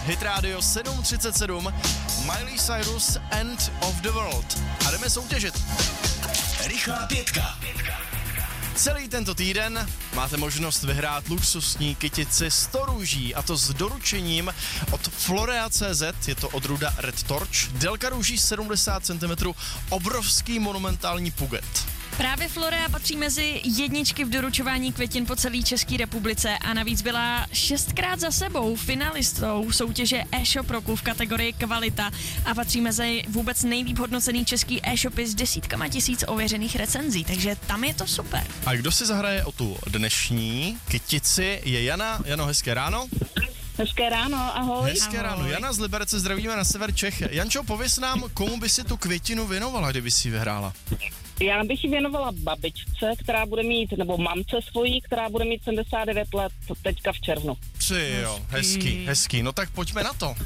Hit Radio 737, Miley Cyrus, End of the World. A jdeme soutěžit. Rychlá pětka. Celý tento týden máte možnost vyhrát luxusní kytici 100 růží, a to s doručením od Florea.cz, je to odrůda Red Torch, délka růží 70 cm, obrovský monumentální puget. Právě Florea patří mezi jedničky v doručování květin po celé České republice a navíc byla 6krát za sebou finalistou soutěže e-shop roku v kategorii kvalita a patří mezi vůbec nejlíp hodnocený český e-shopy s desítkama tisíc ověřených recenzí, takže tam je to super. A kdo si zahraje o tu dnešní kytici je Jana. Jano, hezké ráno. Hezké ráno, ahoj. Hezké ráno. Jana z Liberce, zdravíme na sever Čech. Jančo, pověz nám, komu by si tu květinu věnovala, kdyby si ji vyhrála? Já bych ji věnovala babičce, která bude mít, nebo mamce svojí, která bude mít 79 let teďka v červnu. Jo, hezký. No tak pojďme na to.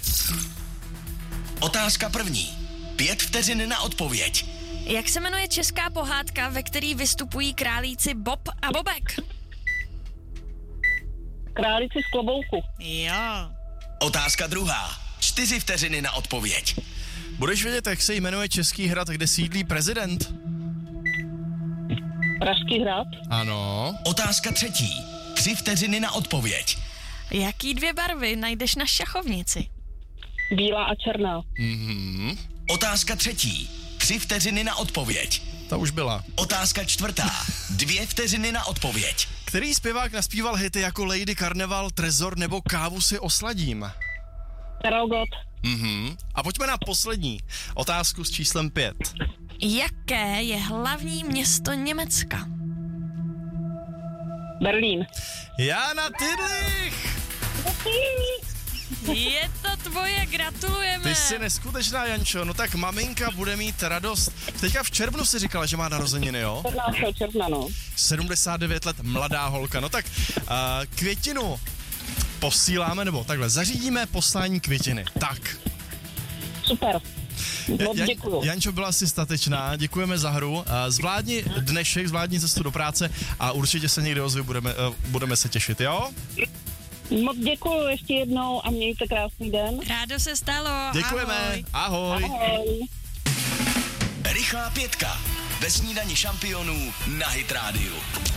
Otázka první. 5 vteřin na odpověď. Jak se jmenuje česká pohádka, ve který vystupují králíci Bob a Bobek? Králíci z klobouku. Jo. Otázka druhá. 4 vteřiny na odpověď. Budeš vědět, jak se jmenuje český hrad, kde sídlí prezident? Pražský hrad. Ano. Otázka třetí. 3 vteřiny na odpověď. Jaký 2 barvy najdeš na šachovnici? Bílá a černá. Otázka třetí. 3 vteřiny na odpověď. Ta už byla. Otázka čtvrtá. 2 vteřiny na odpověď. Který zpěvák naspíval hity jako Lady Carnival, Trezor nebo Kávu si osladím? Karel Gott. A pojďme na poslední otázku s číslem 5. Jaké je hlavní město Německa? Berlín. Jana Tydlich! Je to tvoje, gratulujeme. Ty jsi neskutečná, Jančo, no tak maminka bude mít radost. Teďka v červnu si říkala, že má narozeniny, jo? 14. června, no. 79 let, mladá holka. No tak květinu posíláme, nebo takhle, zařídíme poslání květiny. Tak. Super. Moc děkuju. Jančo, byla jsi statečná, děkujeme za hru. Zvládni dnešek, zvládni cestu do práce a určitě se někdy ozvi, budeme se těšit, jo? Moc děkuju ještě jednou a mějte krásný den. Rádo se stalo. Děkujeme. Ahoj. Ahoj. Rychlá pětka. Ve snídani šampionů na Hit Radio.